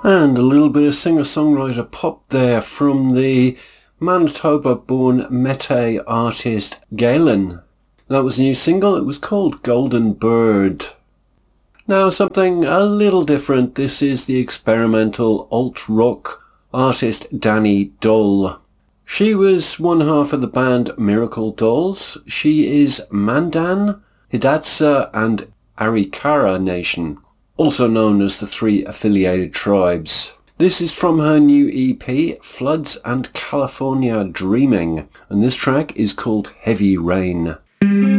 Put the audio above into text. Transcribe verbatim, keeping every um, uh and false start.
And a little bit of singer-songwriter pop there from the Manitoba-born Métis artist Galen. That was a new single. It was called Golden Bird. Now something a little different. This is the experimental alt-rock artist Dani Doll. She was one half of the band Miracle Dolls. She is Mandan, Hidatsa and Arikara Nation, also known as the three affiliated tribes. This is from her new E P, Floods and California Dreaming, and this track is called Heavy Rain.